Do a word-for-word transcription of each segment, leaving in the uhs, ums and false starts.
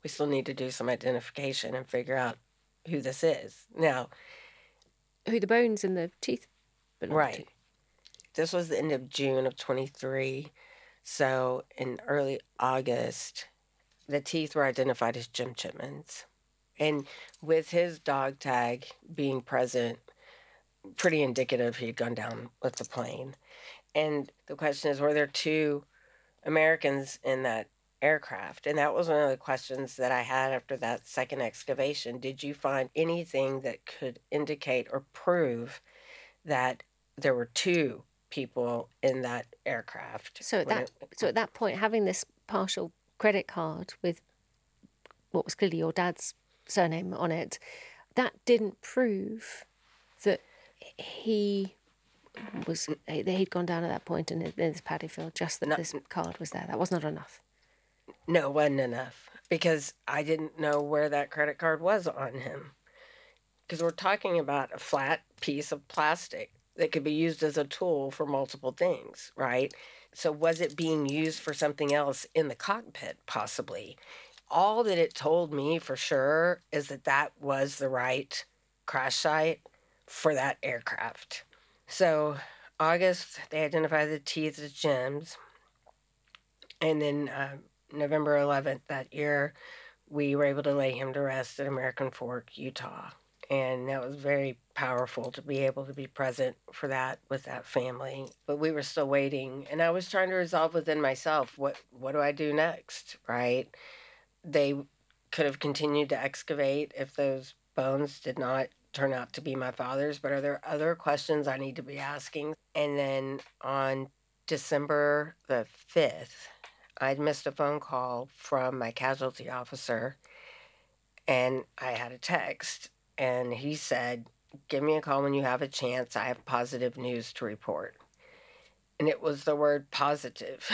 we still need to do some identification and figure out who this is. Now, Who the bones and the teeth belong to. right. This was the end of June of twenty-three. So in early August, the teeth were identified as Jim Chipman's. And with his dog tag being present, pretty indicative he had gone down with the plane. And the question is, were there two Americans in that aircraft? And that was one of the questions that I had after that second excavation. Did you find anything that could indicate or prove that there were two people in that aircraft? So at when that it, so at that point, having this partial credit card with what was clearly your dad's surname on it, that didn't prove that he was that he'd gone down at that point in this paddy field. Just that not, this card was there. That was not enough. no, wasn't enough because I didn't know where that credit card was on him. Because we're talking about a flat piece of plastic that could be used as a tool for multiple things, right? So, was it being used for something else in the cockpit, possibly? All that it told me for sure is that that was the right crash site for that aircraft. So, August, they identified the teeth as Jim's. And then uh, November eleventh that year, we were able to lay him to rest at American Fork, Utah. And that was very powerful to be able to be present for that with that family. But we were still waiting. And I was trying to resolve within myself, what, what do I do next, right? They could have continued to excavate if those bones did not turn out to be my father's. But are there other questions I need to be asking? And then on December the fifth, I'd missed a phone call from my casualty officer, and I had a text, and he said, "Give me a call when you have a chance. I have positive news to report." And it was the word positive.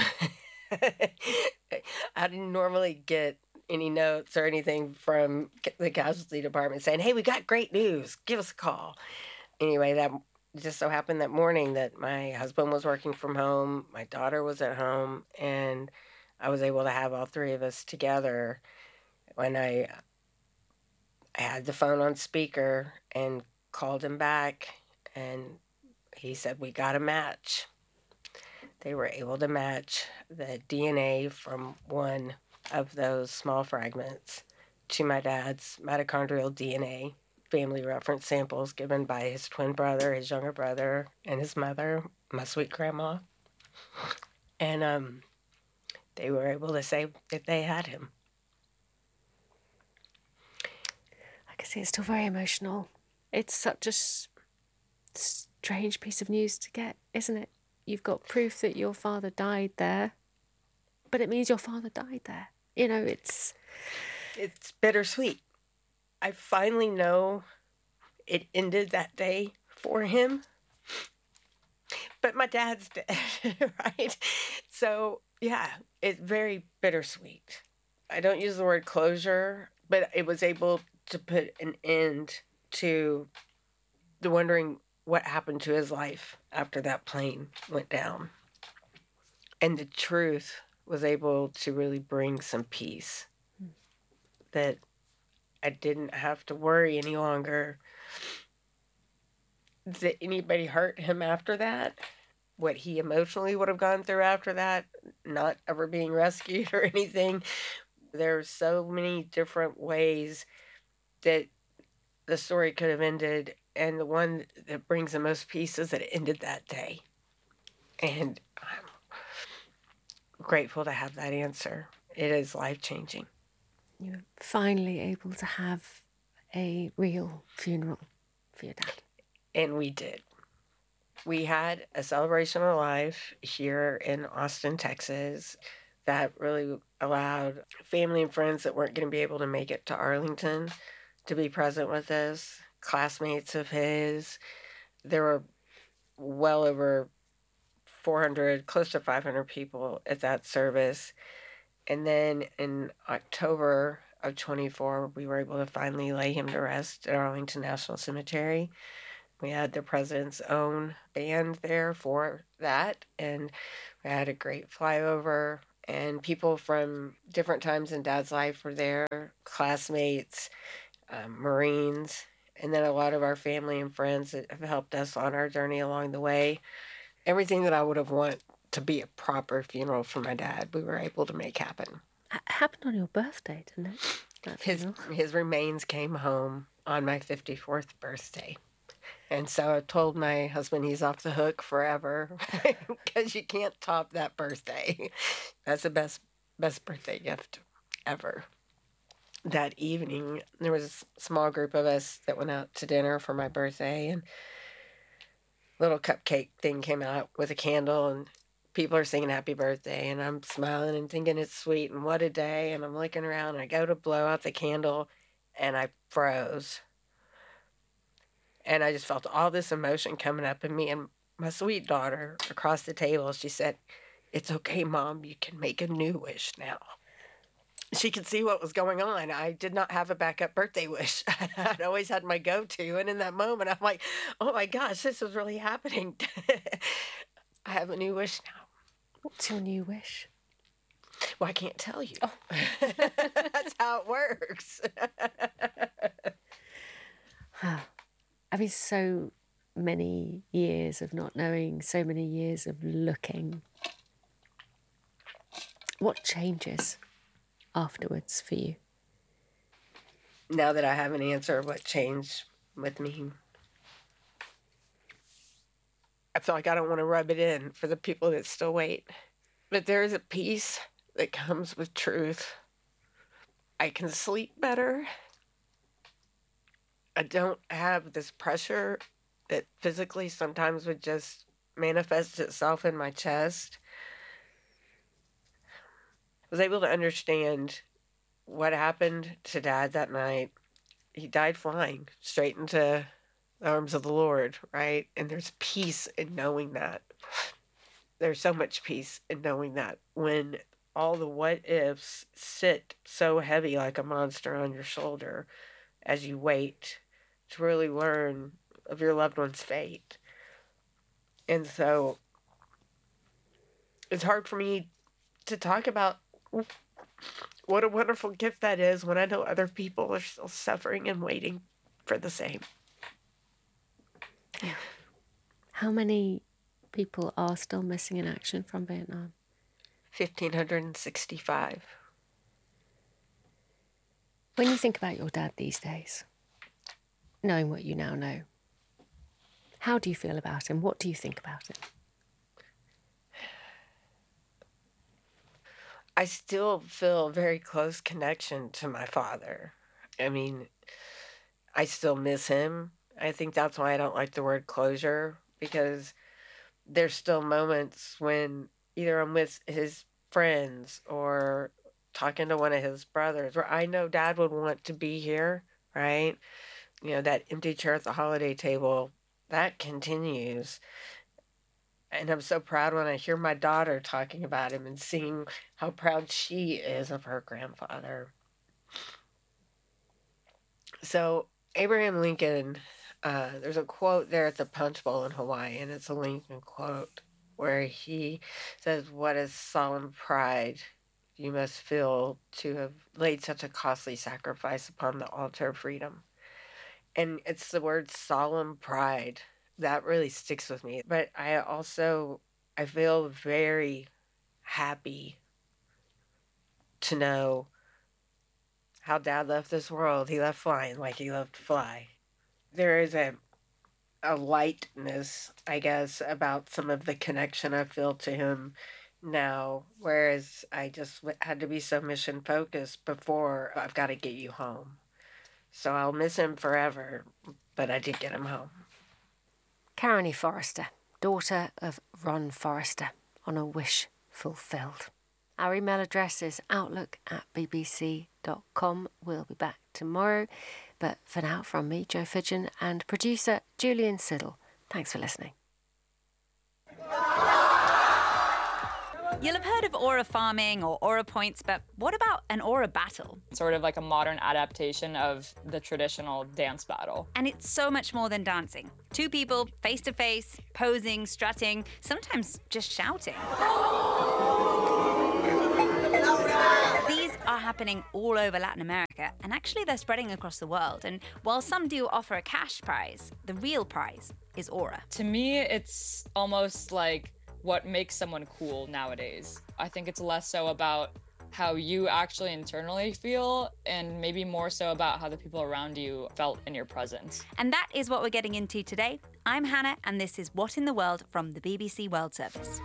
I didn't normally get any notes or anything from the casualty department saying, "Hey, we got great news. Give us a call." Anyway, that just so happened that morning that my husband was working from home, my daughter was at home, and I was able to have all three of us together when I I had the phone on speaker and called him back, and he said, "We got a match." They were able to match the D N A from one of those small fragments to my dad's mitochondrial D N A family reference samples given by his twin brother, his younger brother, and his mother, my sweet grandma. And um, they were able to say that they had him. I can see it's still very emotional. It's such a strange piece of news to get, isn't it? You've got proof that your father died there, but it means your father died there. You know, it's it's bittersweet. I finally know it ended that day for him, but my dad's dead, right? So yeah, it's very bittersweet. I don't use the word closure, but it was able to put an end to the wondering what happened to his life after that plane went down. And the truth was able to really bring some peace, that I didn't have to worry any longer that anybody hurt him after that, what he emotionally would have gone through after that, not ever being rescued or anything. There are so many different ways that the story could have ended, and the one that brings the most peace is that it ended that day. And I'm grateful to have that answer. It is life changing. You're finally able to have a real funeral for your dad. And we did. We had a celebration of life here in Austin, Texas, that really allowed family and friends that weren't going to be able to make it to Arlington to be present with us, classmates of his. There were well over four hundred, close to five hundred people at that service. And then in October of twenty-four, we were able to finally lay him to rest at Arlington National Cemetery. We had the president's own band there for that, and we had a great flyover, and people from different times in Dad's life were there, classmates, um, Marines, and then a lot of our family and friends that have helped us on our journey along the way. Everything that I would have wanted to be a proper funeral for my dad, we were able to make happen. It happened on your birthday, didn't it? That His funeral? his remains came home on my fifty-fourth birthday. And so I told my husband he's off the hook forever because you can't top that birthday. That's the best best birthday gift ever. That evening, there was a small group of us that went out to dinner for my birthday, and little cupcake thing came out with a candle, and people are singing happy birthday, and I'm smiling and thinking it's sweet and what a day, and I'm looking around and I go to blow out the candle and I froze. And I just felt all this emotion coming up in me, and my sweet daughter across the table, she said, "It's okay, Mom, you can make a new wish now." She could see what was going on. I did not have a backup birthday wish. I'd always had my go-to, and in that moment, I'm like, oh my gosh, this is really happening. I have a new wish now. What's your new wish? Well, I can't tell you. Oh. That's how it works. I mean, so many years of not knowing, so many years of looking. What changes afterwards for you? Now that I have an answer, what changed with me? I feel like I don't want to rub it in for the people that still wait. But there is a peace that comes with truth. I can sleep better. I don't have this pressure that physically sometimes would just manifest itself in my chest. I was able to understand what happened to Dad that night. He died flying straight into the arms of the Lord, right? And there's peace in knowing that. There's so much peace in knowing that when all the what ifs sit so heavy like a monster on your shoulder as you wait to really learn of your loved one's fate. And so it's hard for me to talk about what a wonderful gift that is when I know other people are still suffering and waiting for the same. Yeah. How many people are still missing in action from Vietnam? one thousand five hundred sixty-five. When you think about your dad these days, knowing what you now know, how do you feel about him? What do you think about him? I still feel a very close connection to my father. I mean, I still miss him. I think that's why I don't like the word closure, because there's still moments when either I'm with his friends or talking to one of his brothers where I know Dad would want to be here, right? You know, that empty chair at the holiday table, that continues. And I'm so proud when I hear my daughter talking about him and seeing how proud she is of her grandfather. So Abraham Lincoln, uh, there's a quote there at the Punch Bowl in Hawaii, and it's a Lincoln quote where he says, "What a solemn pride you must feel to have laid such a costly sacrifice upon the altar of freedom." And it's the word solemn pride that really sticks with me. But I also, I feel very happy to know how Dad left this world. He left flying like he loved to fly. There is a a lightness, I guess, about some of the connection I feel to him now, whereas I just had to be so mission focused before. I've got to get you home. So I'll miss him forever, but I did get him home. Karen E. Forrester, daughter of Ron Forrester, on a wish fulfilled. Our email address is outlook at b b c dot com. We'll be back tomorrow. But for now, from me, Jo Fidgen, and producer Julian Siddle, thanks for listening. You'll have heard of aura farming or aura points, but what about an aura battle? Sort of like a modern adaptation of the traditional dance battle. And it's so much more than dancing. Two people, face to face, posing, strutting, sometimes just shouting. These are happening all over Latin America, and actually they're spreading across the world. And while some do offer a cash prize, the real prize is aura. To me, it's almost like what makes someone cool nowadays. I think it's less so about how you actually internally feel and maybe more so about how the people around you felt in your presence. And that is what we're getting into today. I'm Hannah, and this is What in the World from the B B C World Service.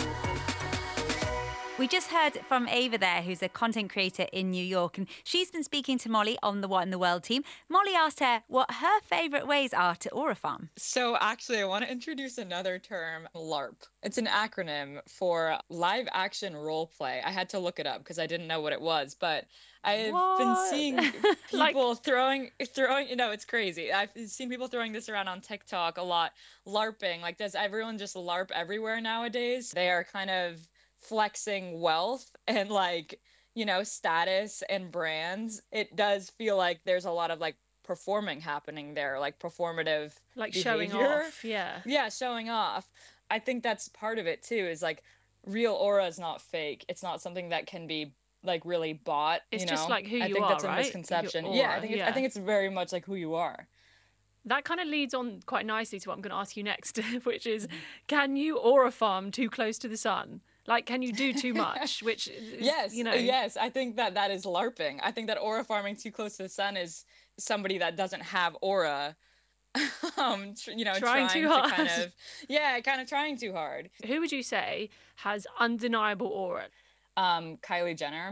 We just heard from Ava there, who's a content creator in New York, and she's been speaking to Molly on the What in the World team. Molly asked her what her favourite ways are to aura farm. So actually, I want to introduce another term, LARP. It's an acronym for live action role play. I had to look it up because I didn't know what it was, but I've What? been seeing people Like- throwing, throwing, you know, it's crazy. I've seen people throwing this around on TikTok a lot, LARPing. Like, does everyone just LARP everywhere nowadays? They are kind of flexing wealth and like, you know, status and brands. It does feel like there's a lot of like performing happening there, like performative Like showing behavior. off, yeah. Yeah, showing off. I think that's part of it too, is like real aura is not fake. It's not something that can be like really bought. It's you just know? like who I you think are, that's right? a misconception. Your Yeah, I aura, think it's, yeah. I think it's very much like who you are. That kind of leads on quite nicely to what I'm going to ask you next, which is, can you aura farm too close to the sun? Like, can you do too much? Which is, Yes, you know, yes, I think that that is LARPing. I think that aura farming too close to the sun is somebody that doesn't have aura, um, tr- you know, Trying trying, too to hard. kind of, yeah, kind of trying too hard. who would you say has undeniable aura? Um, Kylie Jenner,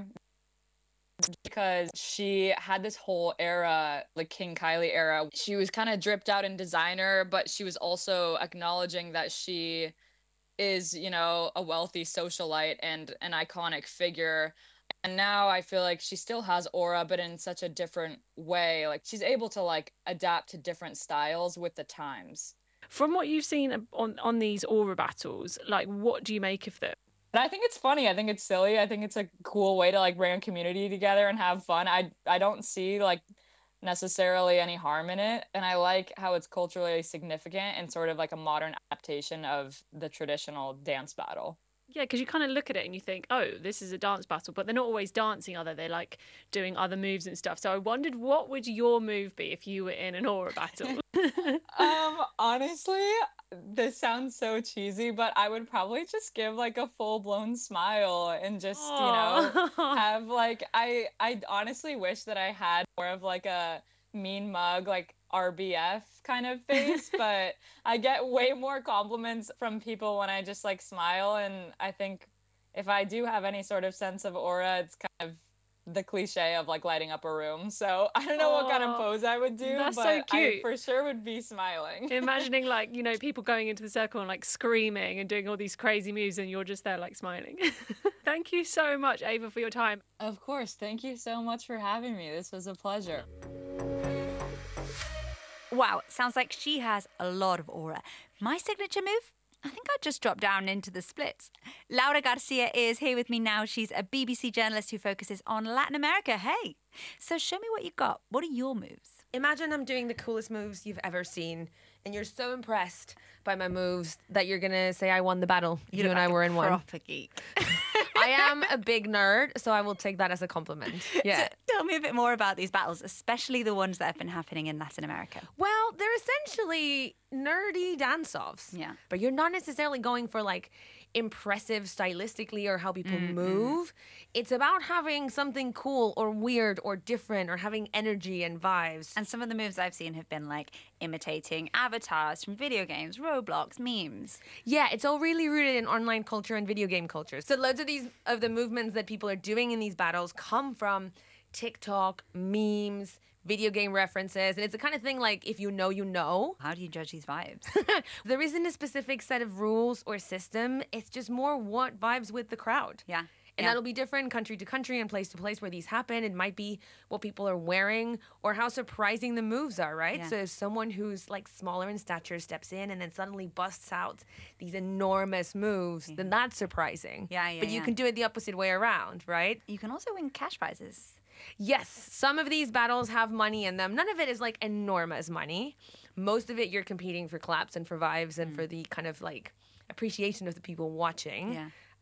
because she had this whole era, like King Kylie era. She was kind of dripped out in designer, but she was also acknowledging that she is, you know, a wealthy socialite and an iconic figure. And now I feel like she still has aura, but in such a different way. Like she's able to like adapt to different styles with the times. From what you've seen on on these aura battles, like, what do you make of them? And I think it's funny. I think it's silly. I think it's a cool way to like bring a community together and have fun. I I don't see like necessarily any harm in it, and I like how it's culturally significant and sort of like a modern adaptation of the traditional dance battle. Yeah, because you kind of look at it and you think, oh, this is a dance battle, but they're not always dancing, are they? They're like doing other moves and stuff. So I wondered, what would your move be if you were in an aura battle? Um, honestly, this sounds so cheesy, but I would probably just give like a full-blown smile and just, you know, Aw. have like I I honestly wish that I had more of like a mean mug, like R B F kind of face, but I get way more compliments from people when I just like smile, and I think if I do have any sort of sense of aura, it's kind of the cliche of like lighting up a room. So I don't know what kind of Aw, pose I would do, that's so but I cute. for sure would be smiling. Imagining, like, you know, people going into the circle and like screaming and doing all these crazy moves, and you're just there like smiling. Thank you so much, Ava, for your time. Of course. Thank you so much for having me. This was a pleasure. Wow, sounds like she has a lot of aura. My signature move? I think I'd just drop down into the splits. Laura Garcia is here with me now. She's a B B C journalist who focuses on Latin America. Hey, so show me what you got. What are your moves? Imagine I'm doing the coolest moves you've ever seen, and you're so impressed by my moves that you're gonna say I won the battle. You, look and I like were a in one. proper geek. I am a big nerd, so I will take that as a compliment. Yeah. So tell me a bit more about these battles, especially the ones that have been happening in Latin America. Well, they're essentially nerdy dance-offs. Yeah. But you're not necessarily going for like impressive stylistically or how people move. It's about having something cool or weird or different or having energy and vibes. And some of the moves I've seen have been like imitating avatars from video games, Roblox, memes. Yeah, it's all really rooted in online culture and video game culture. So loads of these of the movements that people are doing in these battles come from TikTok, memes, video game references, and it's the kind of thing like if you know, you know. How do you judge these vibes? There isn't a specific set of rules or system. It's just more what vibes with the crowd. Yeah. And yeah. that'll be different country to country and place to place where these happen. It might be what people are wearing or how surprising the moves are, right? Yeah. So if someone who's like smaller in stature steps in and then suddenly busts out these enormous moves, then that's surprising. Yeah, yeah, But you yeah. can do it the opposite way around, right? You can also win cash prizes. Yes, some of these battles have money in them. None of it is like enormous money. Most of it you're competing for claps and for vibes and for the kind of like appreciation of the people watching. Yeah.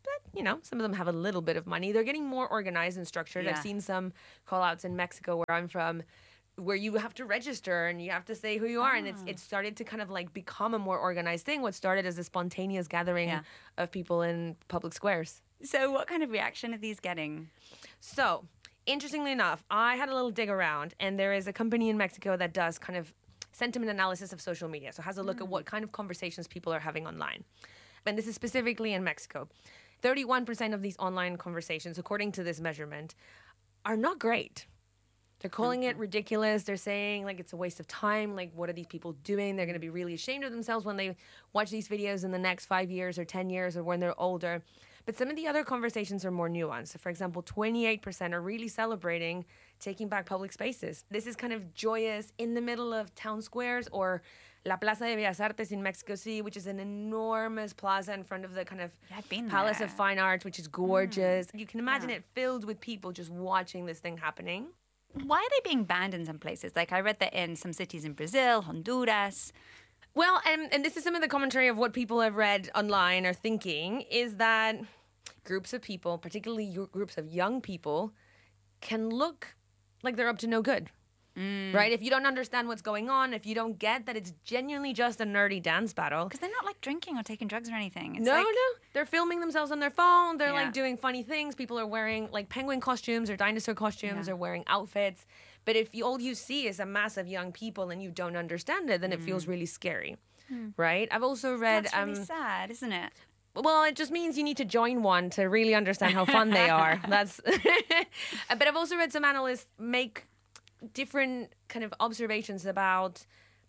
but, you know, some of them have a little bit of money. They're getting more organized and structured. Yeah. I've seen some call-outs in Mexico where I'm from where you have to register and you have to say who you are. And it's it started to kind of like become a more organized thing. What started as a spontaneous gathering Yeah. of people in public squares. So what kind of reaction are these getting? So, interestingly enough, I had a little dig around, and there is a company in Mexico that does kind of sentiment analysis of social media. So, has a look mm. at what kind of conversations people are having online. And this is specifically in Mexico. thirty-one percent of these online conversations, according to this measurement, are not great. They're calling mm-hmm. it ridiculous. They're saying, like, it's a waste of time. Like, what are these people doing? They're going to be really ashamed of themselves when they watch these videos in the next five years or ten years or when they're older. But some of the other conversations are more nuanced. So, for example, twenty-eight percent are really celebrating taking back public spaces. This is kind of joyous in the middle of town squares, or La Plaza de Bellas Artes in Mexico City, which is an enormous plaza in front of the kind of Yeah, I've been Palace there. of Fine Arts, which is gorgeous. Mm. You can imagine Yeah. it filled with people just watching this thing happening. Why are they being banned in some places? Like I read that in some cities in Brazil, Honduras. Well, and, and this is some of the commentary of what people have read online are thinking, is that groups of people, particularly y- groups of young people, can look like they're up to no good. Mm. Right? If you don't understand what's going on, if you don't get that it's genuinely just a nerdy dance battle. Because they're not like drinking or taking drugs or anything. It's No, like, no. They're filming themselves on their phone. They're Yeah. like doing funny things. People are wearing like penguin costumes or dinosaur costumes Yeah. or wearing outfits. But if you, all you see is a mass of young people and you don't understand it, then it feels really scary. Right? I've also read... That's really um, sad, isn't it? Well, it just means you need to join one to really understand how fun they are. That's. But I've also read some analysts make different kind of observations about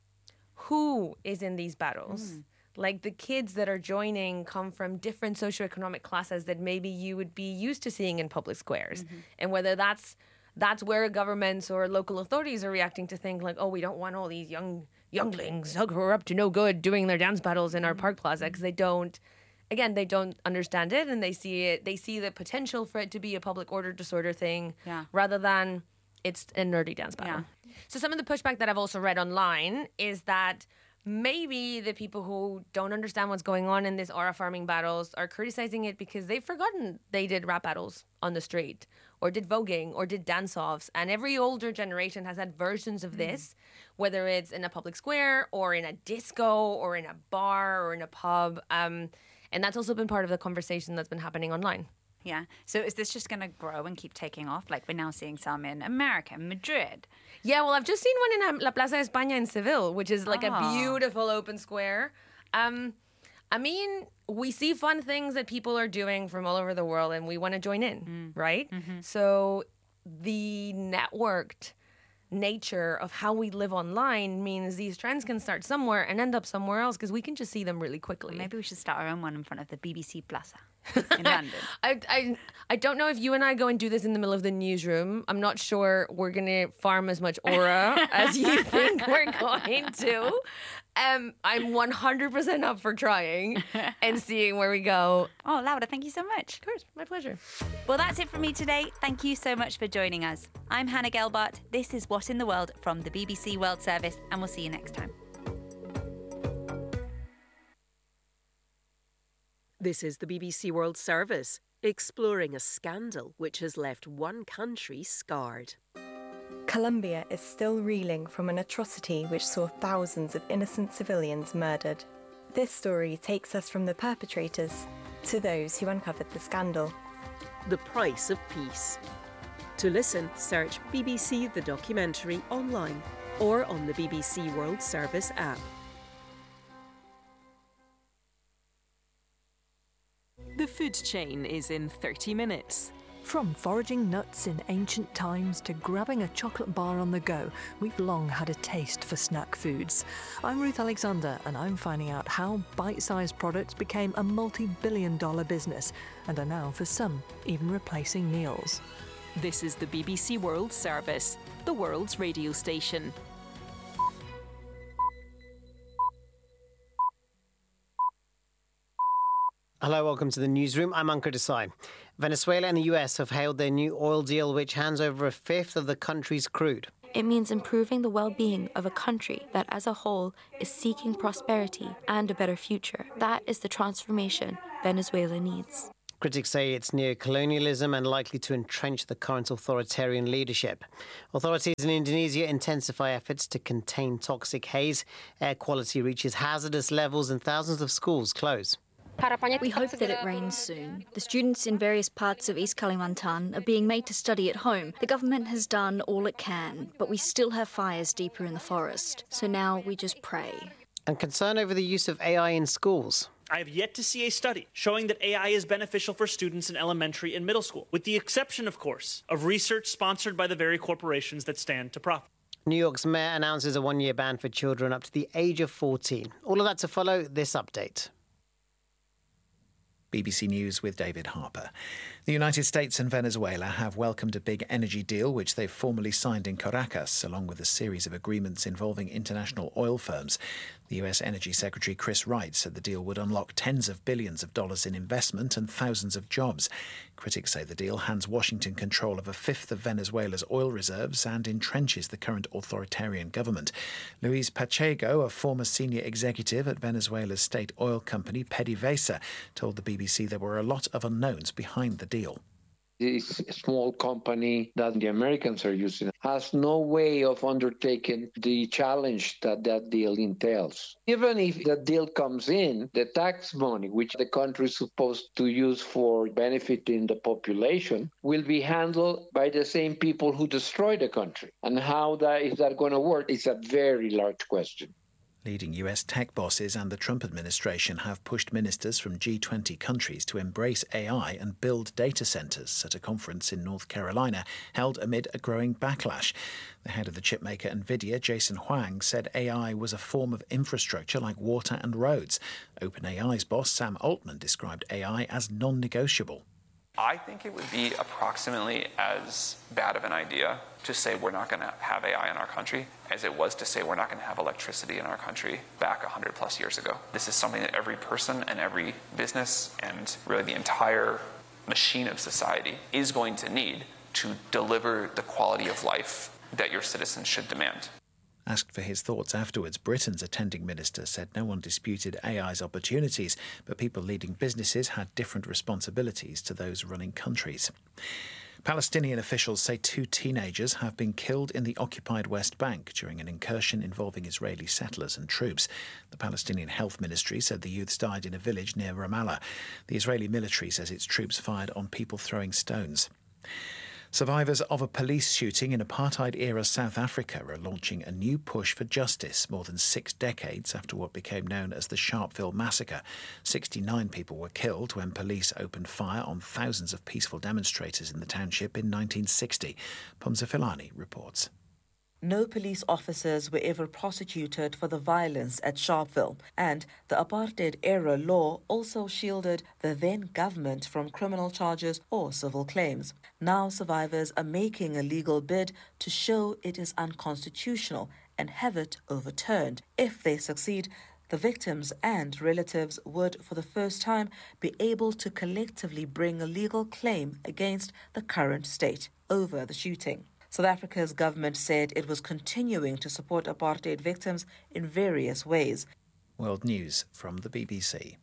who is in these battles. Mm. Like the kids that are joining come from different socioeconomic classes that maybe you would be used to seeing in public squares, mm-hmm. and whether that's that's where governments or local authorities are reacting to think like, oh, we don't want all these young younglings who are up to no good doing their dance battles in our mm-hmm. park plaza, because they don't. Again, they don't understand it, and they see it. They see the potential for it to be a public order disorder thing, yeah. rather than it's a nerdy dance battle. Yeah. So some of the pushback that I've also read online is that maybe the people who don't understand what's going on in these aura farming battles are criticizing it because they've forgotten they did rap battles on the street, or did voguing, or did dance-offs. And every older generation has had versions of this, whether it's in a public square, or in a disco, or in a bar, or in a pub. Um, and that's also been part of the conversation that's been happening online. Yeah. So is this just going to grow and keep taking off? Like we're now seeing some in America, Madrid. Yeah, well, I've just seen one in um, La Plaza de España in Seville, which is like Oh. a beautiful open square. Um, I mean, we see fun things that people are doing from all over the world, and we want to join in, Mm. right? Mm-hmm. So the networked nature of how we live online means these trends can start somewhere and end up somewhere else, because we can just see them really quickly. Maybe we should start our own one in front of the B B C Plaza in London. I, I, I don't know if you and I go and do this in the middle of the newsroom. I'm not sure we're going to farm as much aura as you think we're going to. Um, I'm one hundred percent up for trying and seeing where we go. Oh, Laura, thank you so much. Of course, my pleasure. Well, that's it from me today. Thank you so much for joining us. I'm Hannah Gelbart. This is What in the World from the B B C World Service, and we'll see you next time. This is the B B C World Service, exploring a scandal which has left one country scarred. Colombia is still reeling from an atrocity which saw thousands of innocent civilians murdered. This story takes us from the perpetrators to those who uncovered the scandal. The Price of Peace. To listen, search B B C The Documentary online or on the B B C World Service app. The food chain is in thirty minutes. From foraging nuts in ancient times to grabbing a chocolate bar on the go, we've long had a taste for snack foods. I'm Ruth Alexander, and I'm finding out how bite-sized products became a multi-billion dollar business and are now, for some, even replacing meals. This is the B B C World Service, the world's radio station. Hello, welcome to the newsroom. I'm Ankur Desai. Venezuela and the U S have hailed their new oil deal, which hands over a fifth of the country's crude. It means improving the well-being of a country that as a whole is seeking prosperity and a better future. That is the transformation Venezuela needs. Critics say it's neo-colonialism and likely to entrench the current authoritarian leadership. Authorities in Indonesia intensify efforts to contain toxic haze. Air quality reaches hazardous levels and thousands of schools close. We hope that it rains soon. The students in various parts of East Kalimantan are being made to study at home. The government has done all it can, but we still have fires deeper in the forest. So now we just pray. And concern over the use of A I in schools. I have yet to see a study showing that A I is beneficial for students in elementary and middle school, with the exception, of course, of research sponsored by the very corporations that stand to profit. New York's mayor announces a one-year ban for children up to the age of fourteen. All of that to follow this update. B B C News with David Harper. The United States and Venezuela have welcomed a big energy deal which they've formally signed in Caracas, along with a series of agreements involving international oil firms. The U S Energy Secretary Chris Wright said the deal would unlock tens of billions of dollars in investment and thousands of jobs. Critics say the deal hands Washington control of a fifth of Venezuela's oil reserves and entrenches the current authoritarian government. Luis Pacheco, a former senior executive at Venezuela's state oil company PDVSA, told the B B C there were a lot of unknowns behind the deal. This small company that the Americans are using has no way of undertaking the challenge that that deal entails. Even if the deal comes in, the tax money, which the country is supposed to use for benefiting the population, will be handled by the same people who destroy the country. And how that is that going to work is a very large question. Leading U S tech bosses and the Trump administration have pushed ministers from G twenty countries to embrace A I and build data centers at a conference in North Carolina held amid a growing backlash. The head of the chipmaker NVIDIA, Jason Huang, said A I was a form of infrastructure like water and roads. OpenAI's boss, Sam Altman, described A I as non-negotiable. I think it would be approximately as bad of an idea to say we're not going to have A I in our country as it was to say we're not going to have electricity in our country back one hundred plus years ago. This is something that every person and every business and really the entire machine of society is going to need to deliver the quality of life that your citizens should demand. Asked for his thoughts afterwards, Britain's attending minister said no one disputed A I's opportunities, but people leading businesses had different responsibilities to those running countries. Palestinian officials say two teenagers have been killed in the occupied West Bank during an incursion involving Israeli settlers and troops. The Palestinian Health Ministry said the youths died in a village near Ramallah. The Israeli military says its troops fired on people throwing stones. Survivors of a police shooting in apartheid-era South Africa are launching a new push for justice more than six decades after what became known as the Sharpeville Massacre. sixty-nine people were killed when police opened fire on thousands of peaceful demonstrators in the township in nineteen sixty. Pumza Filani reports. No police officers were ever prosecuted for the violence at Sharpeville, and the apartheid-era law also shielded the then government from criminal charges or civil claims. Now survivors are making a legal bid to show it is unconstitutional and have it overturned. If they succeed, the victims and relatives would, for the first time, be able to collectively bring a legal claim against the current state over the shooting. South Africa's government said it was continuing to support apartheid victims in various ways. World News from the B B C.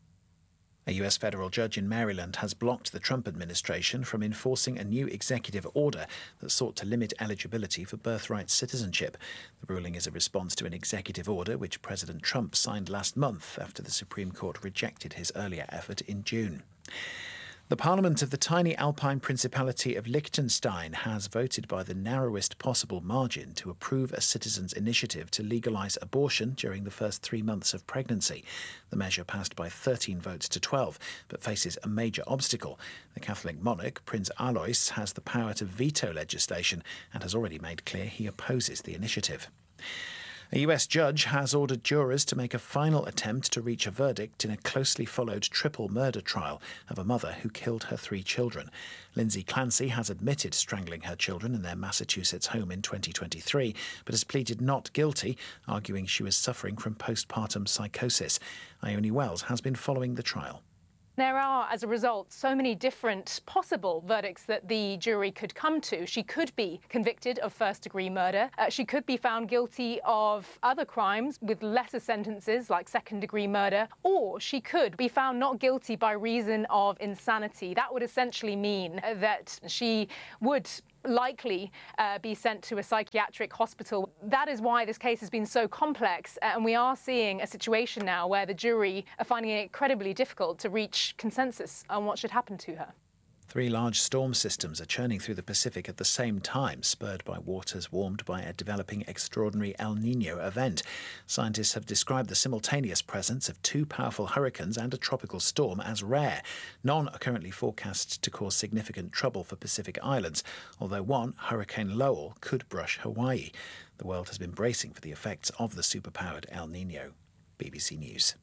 A U S federal judge in Maryland has blocked the Trump administration from enforcing a new executive order that sought to limit eligibility for birthright citizenship. The ruling is a response to an executive order which President Trump signed last month after the Supreme Court rejected his earlier effort in June. The Parliament of the tiny Alpine Principality of Liechtenstein has voted by the narrowest possible margin to approve a citizens' initiative to legalise abortion during the first three months of pregnancy. The measure passed by thirteen votes to twelve, but faces a major obstacle. The Catholic monarch, Prince Alois, has the power to veto legislation and has already made clear he opposes the initiative. A U S judge has ordered jurors to make a final attempt to reach a verdict in a closely followed triple murder trial of a mother who killed her three children. Lindsay Clancy has admitted strangling her children in their Massachusetts home in twenty twenty-three, but has pleaded not guilty, arguing she was suffering from postpartum psychosis. Ione Wells has been following the trial. There are, as a result, so many different possible verdicts that the jury could come to. She could be convicted of first-degree murder. Uh, she could be found guilty of other crimes with lesser sentences, like second-degree murder. Or she could be found not guilty by reason of insanity. That would essentially mean that she would likely uh, be sent to a psychiatric hospital. That is why this case has been so complex, and we are seeing a situation now where the jury are finding it incredibly difficult to reach consensus on what should happen to her. Three large storm systems are churning through the Pacific at the same time, spurred by waters warmed by a developing extraordinary El Niño event. Scientists have described the simultaneous presence of two powerful hurricanes and a tropical storm as rare. None are currently forecast to cause significant trouble for Pacific islands, although one, Hurricane Lowell, could brush Hawaii. The world has been bracing for the effects of the superpowered El Niño. B B C News.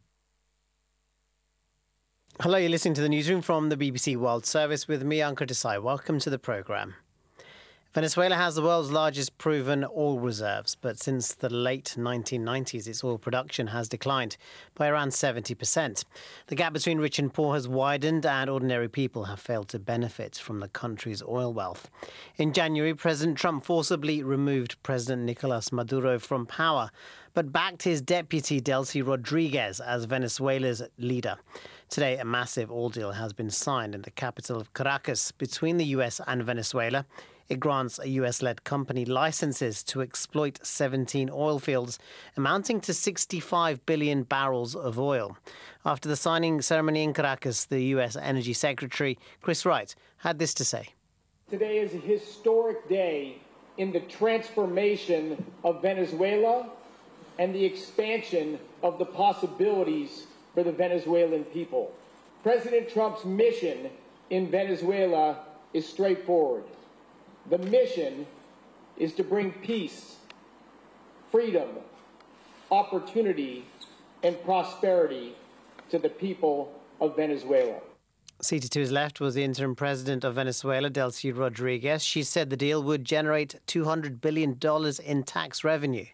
Hello, you're listening to the newsroom from the B B C World Service with me, Ankur Desai. Welcome to the programme. Venezuela has the world's largest proven oil reserves, but since the late nineteen nineties, its oil production has declined by around seventy percent. The gap between rich and poor has widened, and ordinary people have failed to benefit from the country's oil wealth. In January, President Trump forcibly removed President Nicolas Maduro from power, but backed his deputy Delcy Rodriguez as Venezuela's leader. Today, a massive oil deal has been signed in the capital of Caracas between the U S and Venezuela. It grants a U S-led company licenses to exploit seventeen oil fields, amounting to sixty-five billion barrels of oil. After the signing ceremony in Caracas, the U S Energy Secretary, Chris Wright, had this to say. Today is a historic day in the transformation of Venezuela and the expansion of the possibilities for the Venezuelan people. President Trump's mission in Venezuela is straightforward. The mission is to bring peace, freedom, opportunity, and prosperity to the people of Venezuela. Seated to his left was the interim president of Venezuela, Delcy Rodriguez. She said the deal would generate two hundred billion dollars in tax revenue.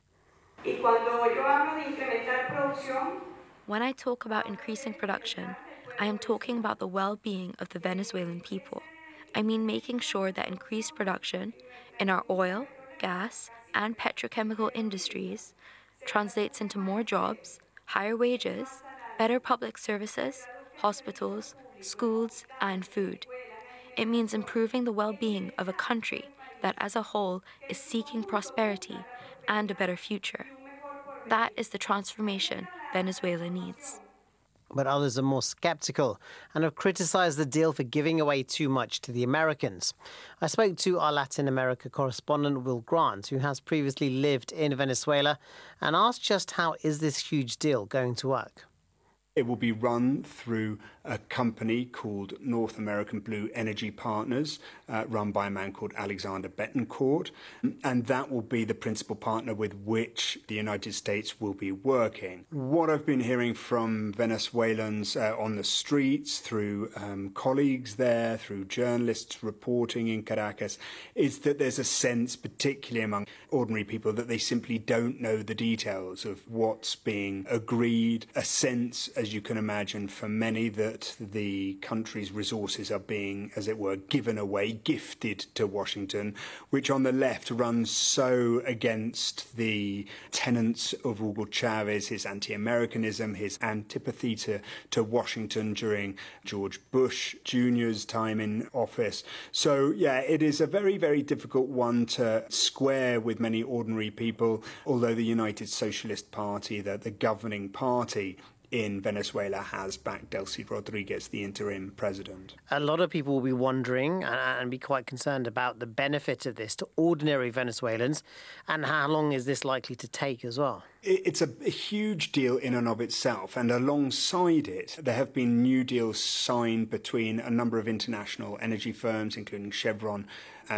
When I talk about increasing production, I am talking about the well-being of the Venezuelan people. I mean making sure that increased production in our oil, gas, and petrochemical industries translates into more jobs, higher wages, better public services, hospitals, schools, and food. It means improving the well-being of a country that as a whole is seeking prosperity and a better future. That is the transformation Venezuela needs. But others are more sceptical and have criticised the deal for giving away too much to the Americans. I spoke to our Latin America correspondent Will Grant, who has previously lived in Venezuela, and asked just how is this huge deal going to work. It will be run through a company called North American Blue Energy Partners, uh, run by a man called Alexander Betancourt. And that will be the principal partner with which the United States will be working. What I've been hearing from Venezuelans uh, on the streets, through um, colleagues there, through journalists reporting in Caracas, is that there's a sense, particularly among ordinary people, that they simply don't know the details of what's being agreed. A sense, as you can imagine, for many that the country's resources are being, as it were, given away, gifted to Washington, which on the left runs so against the tenets of Hugo Chavez, his anti-Americanism, his antipathy to, to Washington during George Bush Junior's time in office. So, yeah, it is a very, very difficult one to square with many ordinary people, although the United Socialist Party, the, the governing party in Venezuela, has backed Delcy Rodriguez, the interim president. A lot of people will be wondering and, and be quite concerned about the benefit of this to ordinary Venezuelans, and how long is this likely to take as well? It's a, a huge deal in and of itself, and alongside it, there have been new deals signed between a number of international energy firms, including Chevron and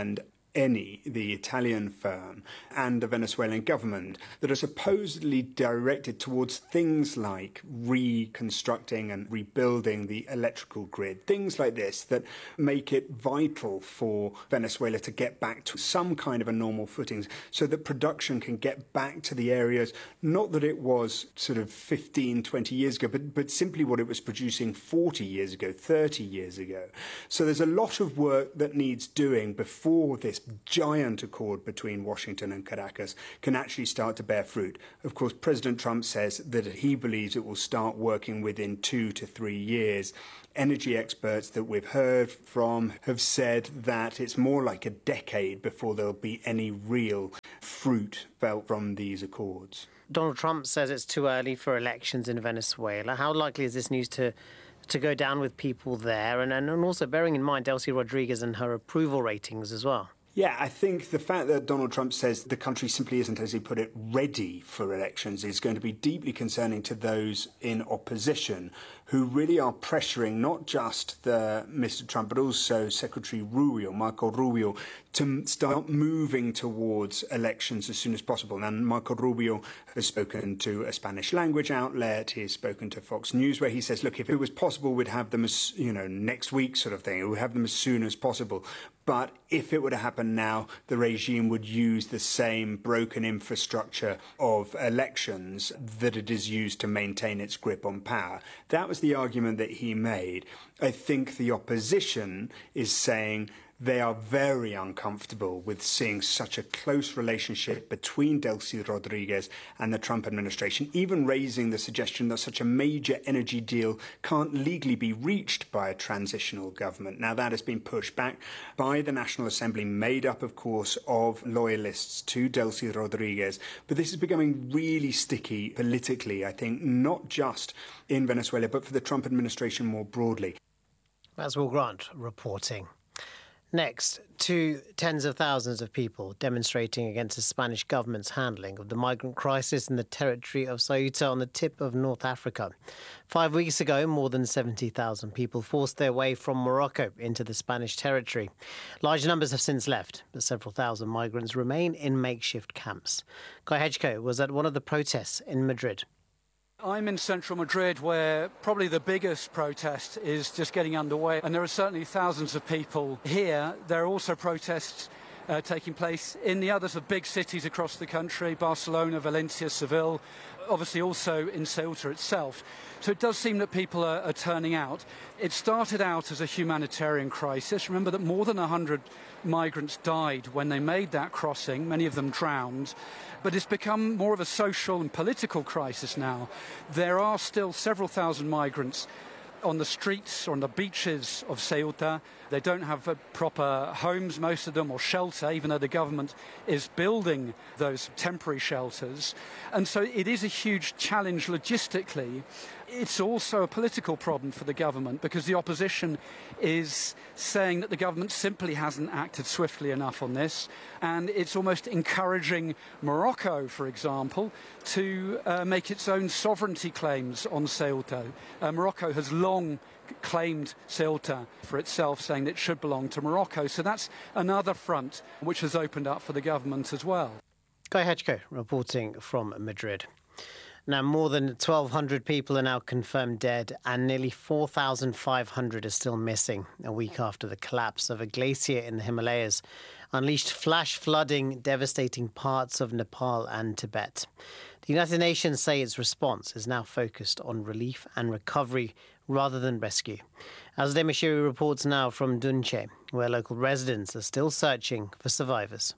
Eni, the Italian firm, and the Venezuelan government that are supposedly directed towards things like reconstructing and rebuilding the electrical grid, things like this that make it vital for Venezuela to get back to some kind of a normal footing so that production can get back to the areas, not that it was sort of fifteen, twenty years ago, but, but simply what it was producing forty years ago, thirty years ago. So there's a lot of work that needs doing before this giant accord between Washington and Caracas can actually start to bear fruit. Of course, President Trump says that he believes it will start working within two to three years. Energy experts that we've heard from have said that it's more like a decade before there'll be any real fruit felt from these accords. Donald Trump says it's too early for elections in Venezuela. How likely is this news to to go down with people there? And, and also bearing in mind Delcy Rodriguez and her approval ratings as well. Yeah, I think the fact that Donald Trump says the country simply isn't, as he put it, ready for elections is going to be deeply concerning to those in opposition who really are pressuring not just the Mister Trump, but also Secretary Rubio, Marco Rubio, to start moving towards elections as soon as possible. And Marco Rubio has spoken to a Spanish language outlet. He's spoken to Fox News, where he says, look, if it was possible, we'd have them as, you know, next week sort of thing. We'd have them as soon as possible. But if it were to happen now, the regime would use the same broken infrastructure of elections that it is used to maintain its grip on power. That was the argument that he made. I think the opposition is saying they are very uncomfortable with seeing such a close relationship between Delcy Rodriguez and the Trump administration, even raising the suggestion that such a major energy deal can't legally be reached by a transitional government. Now, that has been pushed back by the National Assembly, made up, of course, of loyalists to Delcy Rodriguez. But this is becoming really sticky politically, I think, not just in Venezuela, but for the Trump administration more broadly. That's Will Grant reporting. Next, two tens of thousands of people demonstrating against the Spanish government's handling of the migrant crisis in the territory of Ceuta on the tip of North Africa. Five weeks ago, more than seventy thousand people forced their way from Morocco into the Spanish territory. Large numbers have since left, but several thousand migrants remain in makeshift camps. Guy Hedgecoe was at one of the protests in Madrid. I'm in central Madrid, where probably the biggest protest is just getting underway, and there are certainly thousands of people here. There are also protests uh, taking place in the others of big cities across the country, Barcelona, Valencia, Seville, obviously also in Ceuta itself. So it does seem that people are, are turning out. It started out as a humanitarian crisis. Remember that more than one hundred migrants died when they made that crossing, many of them drowned. But it's become more of a social and political crisis now. There are still several thousand migrants on the streets or on the beaches of Ceuta. They don't have uh, proper homes, most of them, or shelter, even though the government is building those temporary shelters. And so it is a huge challenge logistically. It's also a political problem for the government because the opposition is saying that the government simply hasn't acted swiftly enough on this. And it's almost encouraging Morocco, for example, to uh, make its own sovereignty claims on Ceuta. Uh, Morocco has long claimed Ceuta for itself, saying that it should belong to Morocco. So that's another front which has opened up for the government as well. Guy Hedgecoe reporting from Madrid. Now, more than twelve hundred people are now confirmed dead and nearly four thousand five hundred are still missing a week after the collapse of a glacier in the Himalayas unleashed flash flooding, devastating parts of Nepal and Tibet. The United Nations say its response is now focused on relief and recovery rather than rescue. Azadeh Mashiri reports now from Dunche, where local residents are still searching for survivors.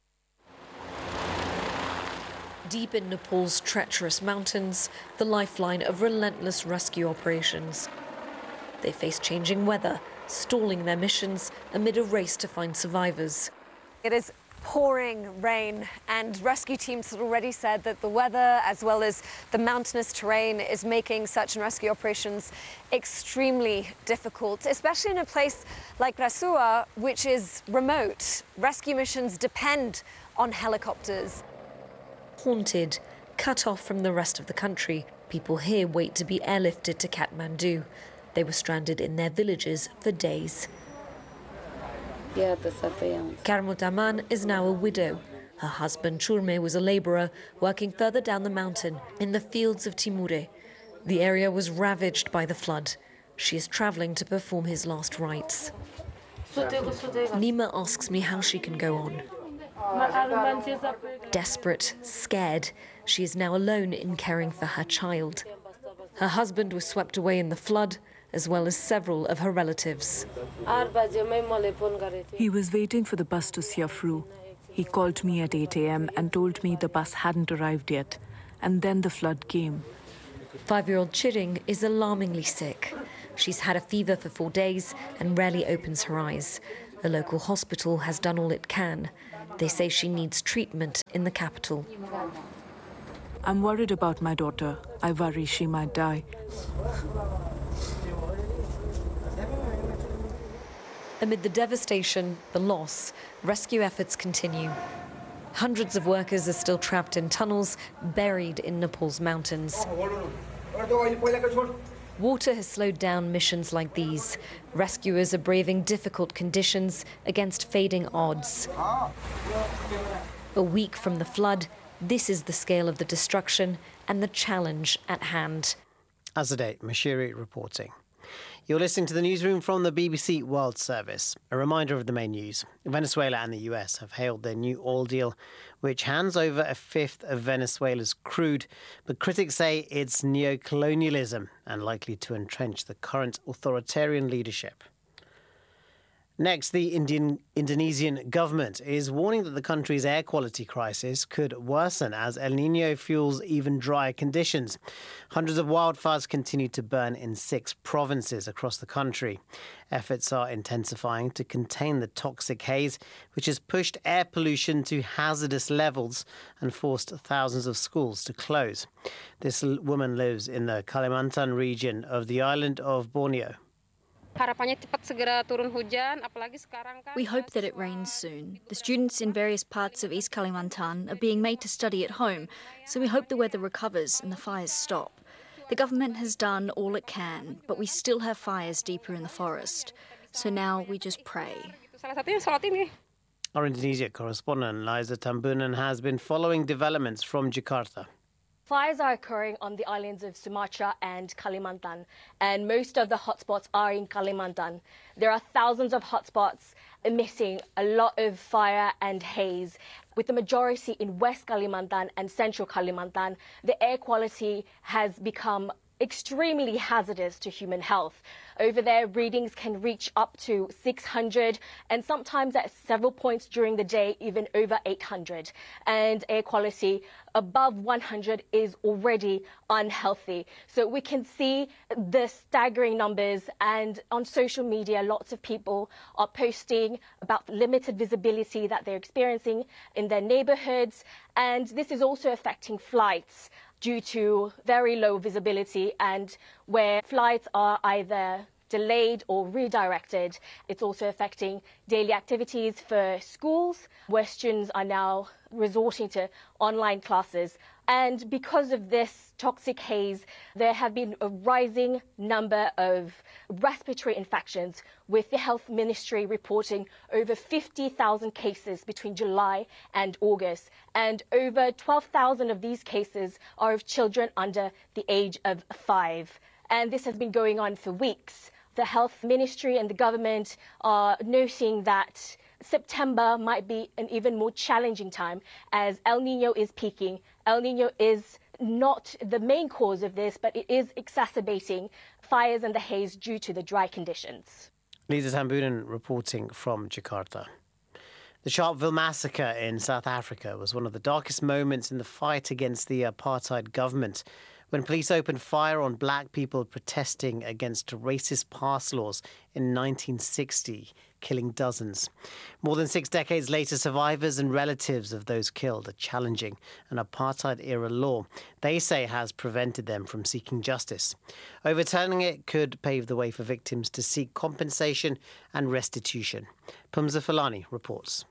Deep in Nepal's treacherous mountains, the lifeline of relentless rescue operations. They face changing weather, stalling their missions amid a race to find survivors. It is pouring rain, and rescue teams have already said that the weather, as well as the mountainous terrain, is making search and rescue operations extremely difficult, especially in a place like Rasua, which is remote. Rescue missions depend on helicopters. Haunted, cut off from the rest of the country, people here wait to be airlifted to Kathmandu. They were stranded in their villages for days. Karmut Aman is now a widow. Her husband Churme was a labourer working further down the mountain in the fields of Timure. The area was ravaged by the flood. She is travelling to perform his last rites. Nima asks me how she can go on. Desperate, scared, she is now alone in caring for her child. Her husband was swept away in the flood, as well as several of her relatives. He was waiting for the bus to Siafru. He called me at eight a m and told me the bus hadn't arrived yet. And then the flood came. Five-year-old Chiring is alarmingly sick. She's had a fever for four days and rarely opens her eyes. The local hospital has done all it can. They say she needs treatment in the capital. I'm worried about my daughter. I worry she might die. Amid the devastation, the loss, rescue efforts continue. Hundreds of workers are still trapped in tunnels, buried in Nepal's mountains. Water has slowed down missions like these. Rescuers are braving difficult conditions against fading odds. A week from the flood, this is the scale of the destruction and the challenge at hand. Azadeh Mashiri reporting. You're listening to the newsroom from the B B C World Service. A reminder of the main news. Venezuela and the U S have hailed their new oil deal, which hands over a fifth of Venezuela's crude. But critics say it's neo-colonialism and likely to entrench the current authoritarian leadership. Next, the Indian, Indonesian government is warning that the country's air quality crisis could worsen as El Niño fuels even drier conditions. Hundreds of wildfires continue to burn in six provinces across the country. Efforts are intensifying to contain the toxic haze, which has pushed air pollution to hazardous levels and forced thousands of schools to close. This woman lives in the Kalimantan region of the island of Borneo. We hope that it rains soon. The students in various parts of East Kalimantan are being made to study at home, so we hope the weather recovers and the fires stop. The government has done all it can, but we still have fires deeper in the forest. So now we just pray. Our Indonesia correspondent Liza Tambunan has been following developments from Jakarta. Fires are occurring on the islands of Sumatra and Kalimantan, and most of the hotspots are in Kalimantan. There are thousands of hotspots emitting a lot of fire and haze. With the majority in West Kalimantan and Central Kalimantan, the air quality has become extremely hazardous to human health. Over there, readings can reach up to six hundred, and sometimes at several points during the day, even over eight hundred. And air quality above one hundred is already unhealthy. So we can see the staggering numbers, and on social media, lots of people are posting about limited visibility that they're experiencing in their neighborhoods. And this is also affecting flights due to very low visibility, and where flights are either delayed or redirected. It's also affecting daily activities for schools, where students are now resorting to online classes. And because of this toxic haze, there have been a rising number of respiratory infections, with the Health Ministry reporting over fifty thousand cases between July and August. And over twelve thousand of these cases are of children under the age of five. And this has been going on for weeks. The Health Ministry and the government are noting that September might be an even more challenging time as El Niño is peaking. El Niño is not the main cause of this, but it is exacerbating fires and the haze due to the dry conditions. Liza Tambunan reporting from Jakarta. The Sharpeville massacre in South Africa was one of the darkest moments in the fight against the apartheid government, when police opened fire on black people protesting against racist pass laws in nineteen sixty, killing dozens. More than six decades later, survivors and relatives of those killed are challenging an apartheid-era law they say has prevented them from seeking justice. Overturning it could pave the way for victims to seek compensation and restitution. Pumza Falani reports.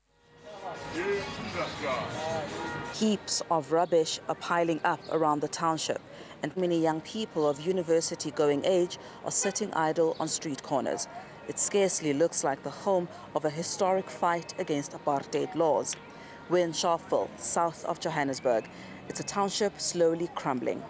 Heaps of rubbish are piling up around the township, and many young people of university-going age are sitting idle on street corners. it scarcely looks like the home of a historic fight against apartheid laws. We're in Sharpeville, south of Johannesburg. It's a township slowly crumbling.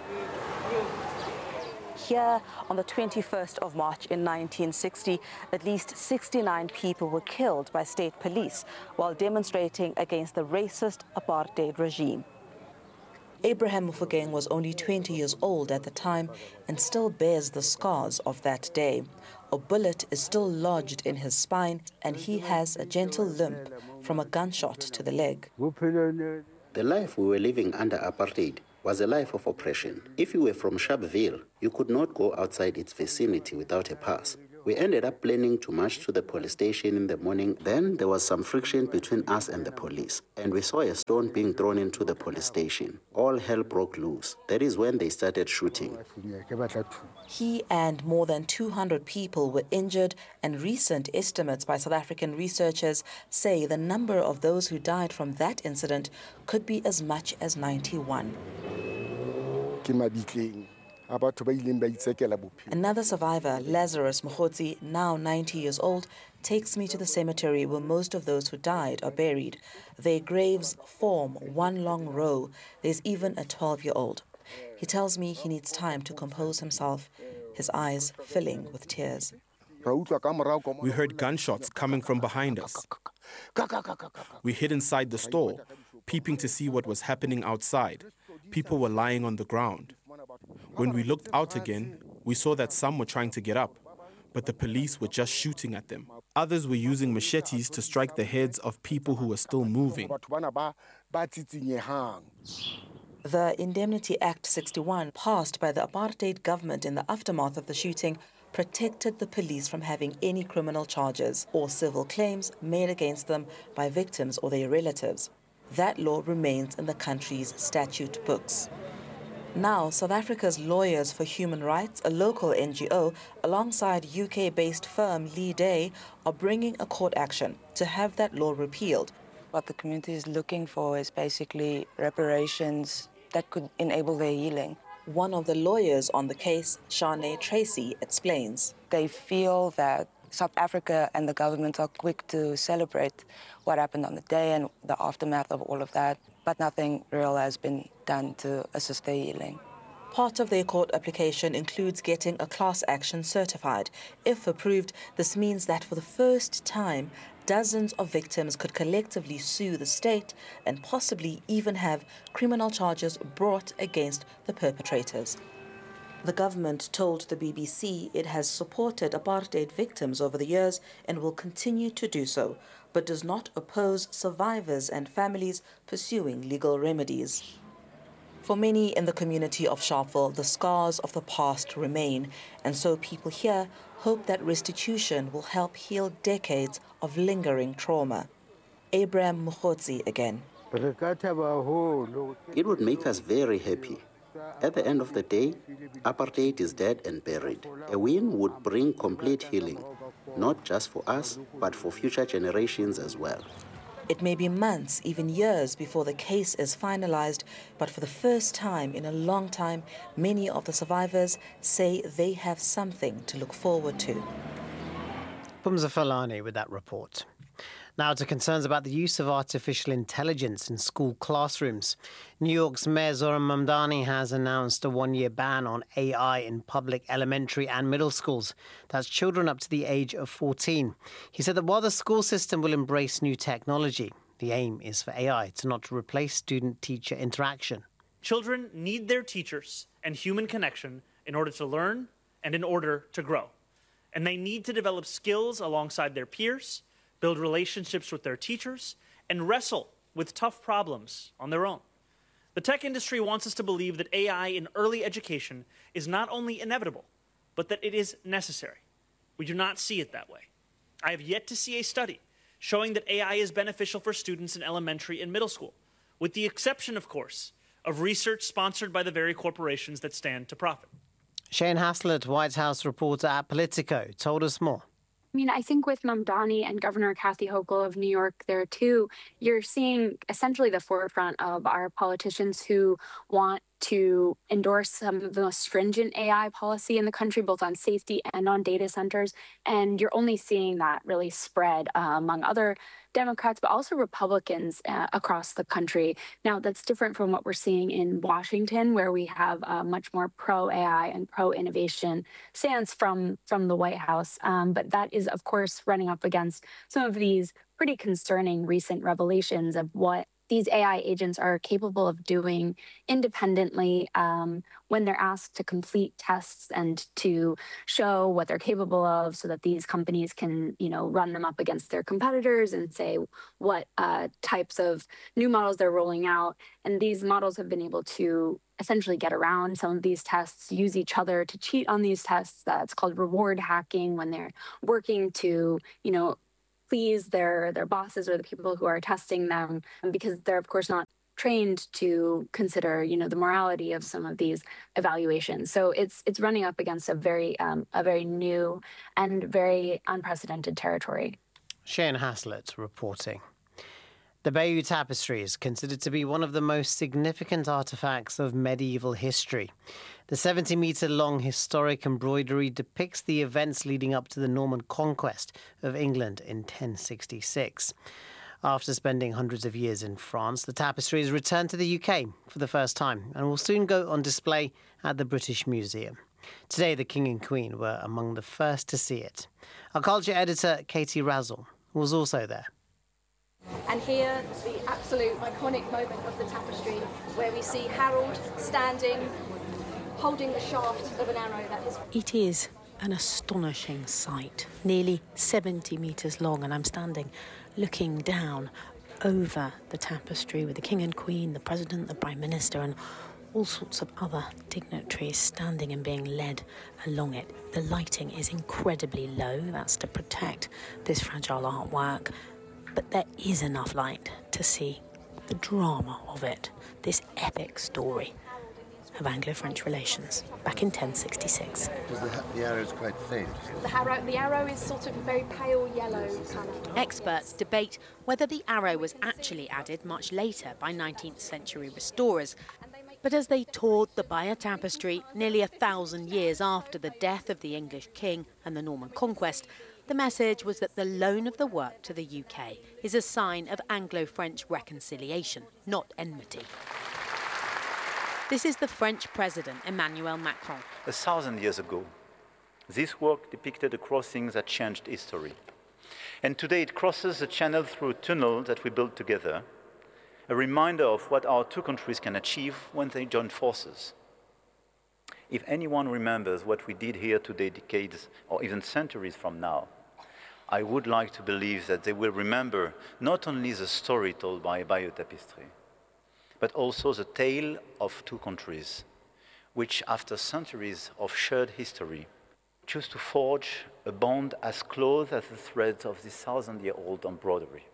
Here, on the twenty-first of March in nineteen sixty, at least sixty-nine people were killed by state police while demonstrating against the racist apartheid regime. Abraham Mofokeng was only twenty years old at the time and still bears the scars of that day. A bullet is still lodged in his spine and he has a gentle limp from a gunshot to the leg. The life we were living under apartheid was a life of oppression. If you were from Sharpeville, you could not go outside its vicinity without a pass. We ended up planning to march to the police station in the morning. Then there was some friction between us and the police, and we saw a stone being thrown into the police station. All hell broke loose. That is when they started shooting. He and more than two hundred people were injured, and recent estimates by South African researchers say the number of those who died from that incident could be as much as ninety-one. Another survivor, Lazarus Mkhotsi, now ninety years old, takes me to the cemetery where most of those who died are buried. Their graves form one long row. There's even a twelve-year-old. He tells me he needs time to compose himself, his eyes filling with tears. We heard gunshots coming from behind us. We hid inside the store, peeping to see what was happening outside. People were lying on the ground. When we looked out again, we saw that some were trying to get up, but the police were just shooting at them. Others were using machetes to strike the heads of people who were still moving. The Indemnity Act sixty-one, passed by the apartheid government in the aftermath of the shooting, protected the police from having any criminal charges or civil claims made against them by victims or their relatives. That law remains in the country's statute books. Now, South Africa's Lawyers for Human Rights, a local N G O, alongside U K-based firm Lee Day, are bringing a court action to have that law repealed. What the community is looking for is basically reparations that could enable their healing. One of the lawyers on the case, Shanae Tracy, explains. They feel that South Africa and the government are quick to celebrate what happened on the day and the aftermath of all of that, but nothing real has been done to assist their healing. Part of their court application includes getting a class action certified. If approved, this means that for the first time, dozens of victims could collectively sue the state and possibly even have criminal charges brought against the perpetrators. The government told the B B C it has supported apartheid victims over the years and will continue to do so, but does not oppose survivors and families pursuing legal remedies. For many in the community of Sharpeville, the scars of the past remain, and so people here hope that restitution will help heal decades of lingering trauma. Abraham Mkhotsi again. It would make us very happy. At the end of the day, apartheid is dead and buried. A win would bring complete healing, not just for us, but for future generations as well. It may be months, even years, before the case is finalized, but for the first time in a long time, many of the survivors say they have something to look forward to. Pumza Falani with that report. Now to concerns about the use of artificial intelligence in school classrooms. New York's Mayor Zoran Mamdani has announced a one-year ban on A I in public elementary and middle schools. That's children up to the age of fourteen. He said that while the school system will embrace new technology, the aim is for A I to not replace student-teacher interaction. Children need their teachers and human connection in order to learn and in order to grow. And they need to develop skills alongside their peers, build relationships with their teachers, and wrestle with tough problems on their own. The tech industry wants us to believe that A I in early education is not only inevitable, but that it is necessary. We do not see it that way. I have yet to see a study showing that A I is beneficial for students in elementary and middle school, with the exception, of course, of research sponsored by the very corporations that stand to profit. Shane Haslett, White House reporter at Politico, told us more. I mean, I think with Mamdani and Governor Kathy Hochul of New York there too, you're seeing essentially the forefront of our politicians who want to endorse some of the most stringent A I policy in the country, both on safety and on data centers. And you're only seeing that really spread uh, among other Democrats, but also Republicans uh, across the country. Now, that's different from what we're seeing in Washington, where we have a much more pro-A I and pro-innovation stance from, from the White House. Um, but that is, of course, running up against some of these pretty concerning recent revelations of what these A I agents are capable of doing independently um, when they're asked to complete tests and to show what they're capable of, so that these companies can, you know, run them up against their competitors and say what uh, types of new models they're rolling out. And these models have been able to essentially get around some of these tests, use each other to cheat on these tests. That's called reward hacking, when they're working to, you know, please their their bosses or the people who are testing them, because they're of course not trained to consider, you know, the morality of some of these evaluations. So it's it's running up against a very um, a very new and very unprecedented territory. Shane Haslett reporting. The Bayeux Tapestry is considered to be one of the most significant artefacts of medieval history. The seventy-metre-long historic embroidery depicts the events leading up to the Norman conquest of England in ten sixty-six. After spending hundreds of years in France, the tapestry is returned to the U K for the first time and will soon go on display at the British Museum. Today, the King and Queen were among the first to see it. Our culture editor, Katie Razzle, was also there. And here, the absolute iconic moment of the tapestry, where we see Harold standing, holding the shaft of an arrow that is... It is an astonishing sight, nearly seventy metres long, and I'm standing looking down over the tapestry with the King and Queen, the President, the Prime Minister, and all sorts of other dignitaries standing and being led along it. The lighting is incredibly low, that's to protect this fragile artwork. But there is enough light to see the drama of it, this epic story of Anglo-French relations back in ten sixty-six. The, the arrow is quite faint. The arrow, the arrow is sort of a very pale yellow colour. Experts debate whether the arrow was actually added much later by nineteenth century restorers. But as they toured the Bayeux Tapestry nearly a thousand years after the death of the English king and the Norman conquest, the message was that the loan of the work to the U K is a sign of Anglo-French reconciliation, not enmity. This is the French President, Emmanuel Macron. A thousand years ago, this work depicted a crossing that changed history. And today it crosses the channel through a tunnel that we built together, a reminder of what our two countries can achieve when they join forces. If anyone remembers what we did here today decades or even centuries from now, I would like to believe that they will remember not only the story told by Bayeux Tapestry, but also the tale of two countries, which after centuries of shared history, choose to forge a bond as close as the threads of this thousand-year-old embroidery.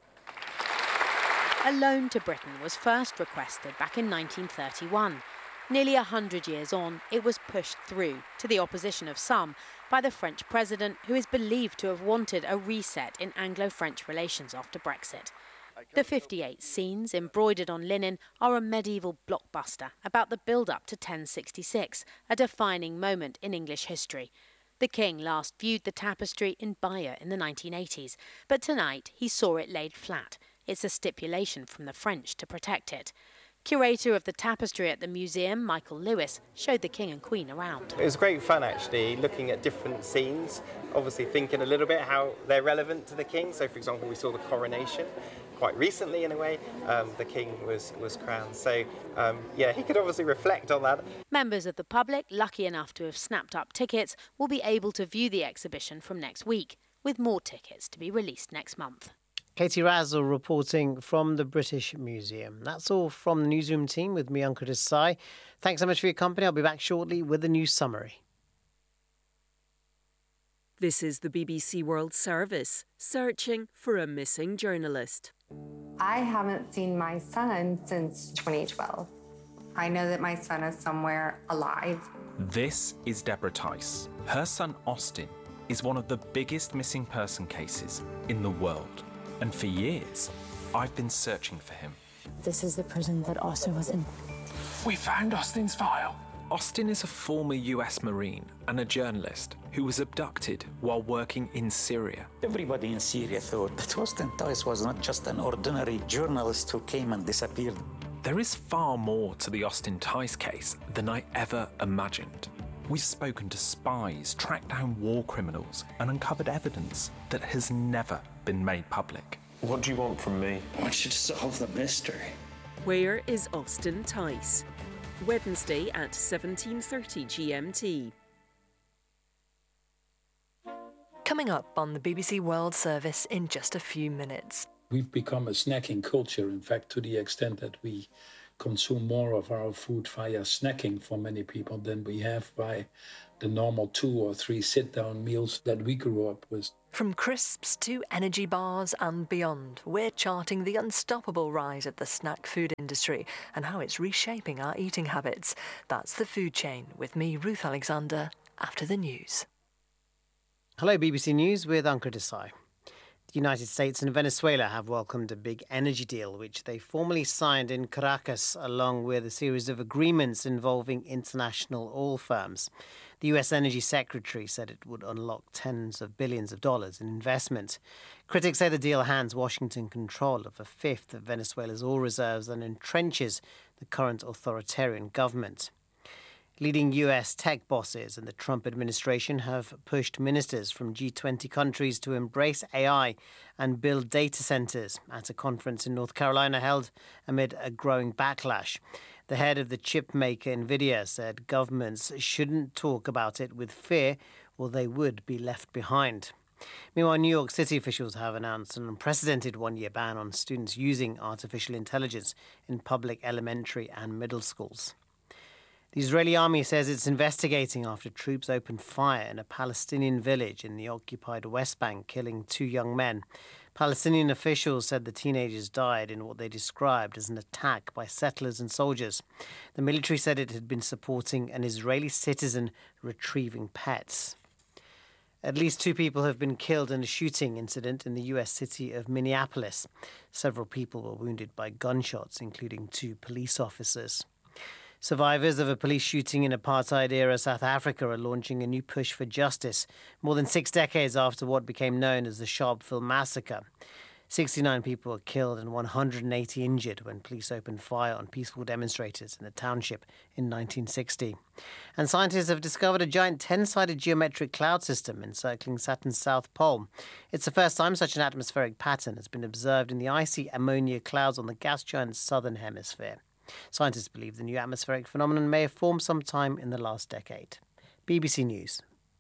A loan to Britain was first requested back in nineteen thirty-one. Nearly a hundred years on, it was pushed through, to the opposition of some, by the French president, who is believed to have wanted a reset in Anglo-French relations after Brexit. The fifty-eight scenes, embroidered on linen, are a medieval blockbuster about the build-up to ten sixty-six, a defining moment in English history. The king last viewed the tapestry in Bayeux in the nineteen eighties, but tonight he saw it laid flat. It's a stipulation from the French to protect it. Curator of the tapestry at the museum, Michael Lewis, showed the King and Queen around. It was great fun, actually, looking at different scenes, obviously thinking a little bit how they're relevant to the King. So, for example, we saw the coronation quite recently, in a way. Um, the King was, was crowned. So, um, yeah, he could obviously reflect on that. Members of the public, lucky enough to have snapped up tickets, will be able to view the exhibition from next week, with more tickets to be released next month. Katie Razzle reporting from the British Museum. That's all from the Newsroom team with me, Ankur Desai. Thanks so much for your company. I'll be back shortly with a news summary. This is the B B C World Service, searching for a missing journalist. I haven't seen my son since twenty twelve. I know that my son is somewhere alive. This is Deborah Tice. Her son, Austin, is one of the biggest missing person cases in the world. And for years, I've been searching for him. This is the prison that Austin was in. We found Austin's file. Austin is a former U S Marine and a journalist who was abducted while working in Syria. Everybody in Syria thought that Austin Tice was not just an ordinary journalist who came and disappeared. There is far more to the Austin Tice case than I ever imagined. We've spoken to spies, tracked down war criminals, and uncovered evidence that has never been made public. What do you want from me? I want you to solve the mystery. Where is Austin Tice? Wednesday at seventeen thirty G M T. Coming up on the B B C World Service in just a few minutes. We've become a snacking culture, in fact, to the extent that we consume more of our food via snacking for many people than we have by the normal two or three sit-down meals that we grew up with. From crisps to energy bars and beyond, we're charting the unstoppable rise of the snack food industry and how it's reshaping our eating habits. That's The Food Chain with me, Ruth Alexander, after the news. Hello, B B C News with Ankur Desai. The United States and Venezuela have welcomed a big energy deal, which they formally signed in Caracas, along with a series of agreements involving international oil firms. The U S Energy Secretary said it would unlock tens of billions of dollars in investment. Critics say the deal hands Washington control of a fifth of Venezuela's oil reserves and entrenches the current authoritarian government. Leading U S tech bosses and the Trump administration have pushed ministers from G twenty countries to embrace A I and build data centers at a conference in North Carolina held amid a growing backlash. The head of the chip maker NVIDIA said governments shouldn't talk about it with fear or they would be left behind. Meanwhile, New York City officials have announced an unprecedented one-year ban on students using artificial intelligence in public elementary and middle schools. The Israeli army says it's investigating after troops opened fire in a Palestinian village in the occupied West Bank, killing two young men. Palestinian officials said the teenagers died in what they described as an attack by settlers and soldiers. The military said it had been supporting an Israeli citizen retrieving pets. At least two people have been killed in a shooting incident in the U S city of Minneapolis. Several people were wounded by gunshots, including two police officers. Survivors of a police shooting in apartheid-era South Africa are launching a new push for justice, more than six decades after what became known as the Sharpeville Massacre. sixty-nine people were killed and one hundred eighty injured when police opened fire on peaceful demonstrators in the township in nineteen sixty. And scientists have discovered a giant ten-sided geometric cloud system encircling Saturn's south pole. It's the first time such an atmospheric pattern has been observed in the icy ammonia clouds on the gas giant's southern hemisphere. Scientists believe the new atmospheric phenomenon may have formed sometime in the last decade. B B C News.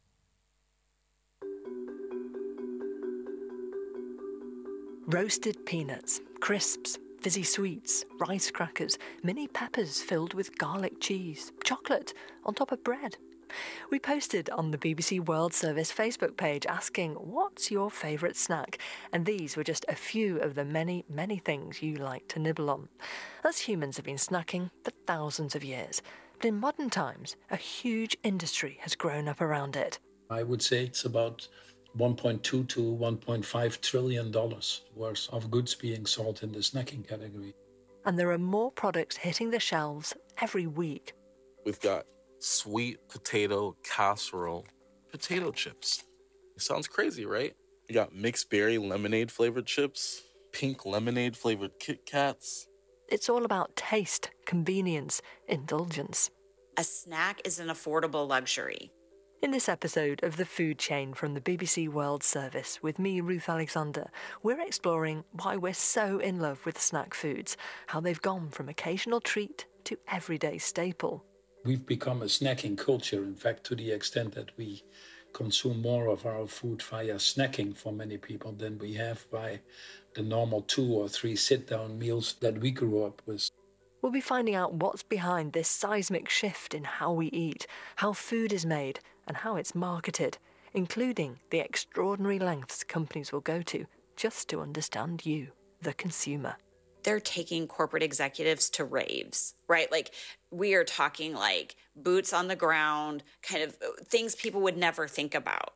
Roasted peanuts, crisps, fizzy sweets, rice crackers, mini peppers filled with garlic cheese, chocolate on top of bread. We posted on the B B C World Service Facebook page asking, what's your favourite snack? And these were just a few of the many, many things you like to nibble on. Us humans have been snacking for thousands of years. But in modern times, a huge industry has grown up around it. I would say it's about one point two to one point five trillion dollars worth of goods being sold in the snacking category. And there are more products hitting the shelves every week. We've got sweet potato casserole potato chips. It sounds crazy, right? You got mixed berry lemonade flavored chips, pink lemonade flavored Kit Kats. It's all about taste, convenience, indulgence. A snack is an affordable luxury. In this episode of The Food Chain from the B B C World Service with me, Ruth Alexander, we're exploring why we're so in love with snack foods, how they've gone from occasional treat to everyday staple. We've become a snacking culture, in fact, to the extent that we consume more of our food via snacking for many people than we have by the normal two or three sit-down meals that we grew up with. We'll be finding out what's behind this seismic shift in how we eat, how food is made, and how it's marketed, including the extraordinary lengths companies will go to just to understand you, the consumer. They're taking corporate executives to raves, right? Like, we are talking like boots on the ground, kind of things people would never think about.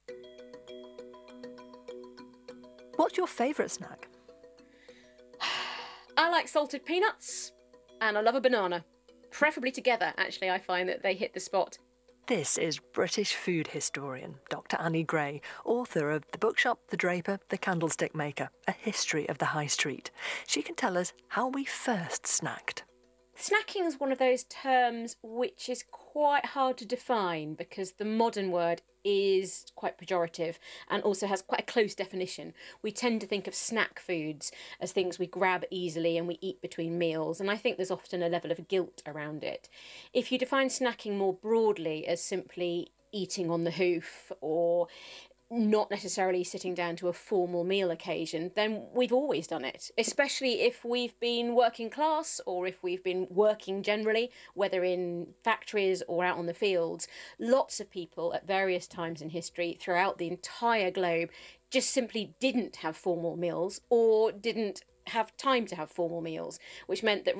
What's your favourite snack? I like salted peanuts, and I love a banana. preferably together, actually, I find that they hit the spot. This is British food historian Doctor Annie Gray, author of The Bookshop, The Draper, The Candlestick Maker, A History of the High Street. She can tell us how we first snacked. Snacking is one of those terms which is quite hard to define because the modern word is quite pejorative and also has quite a close definition. We tend to think of snack foods as things we grab easily and we eat between meals, and I think there's often a level of guilt around it. If you define snacking more broadly as simply eating on the hoof or not necessarily sitting down to a formal meal occasion, then we've always done it, especially if we've been working class or if we've been working generally, whether in factories or out on the fields. Lots of people at various times in history throughout the entire globe just simply didn't have formal meals or didn't have time to have formal meals, which meant that